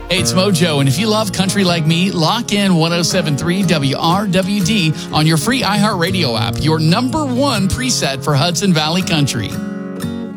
Hey, it's Mojo, and if you love country like me, lock in 107.3 WRWD on your free iHeartRadio app, your number one preset for Hudson Valley Country.